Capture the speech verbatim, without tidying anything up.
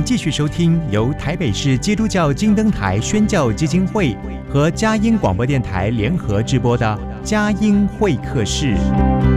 继续收听由台北市基督教金灯台宣教基金会和佳音广播电台联合制播的佳音会客室。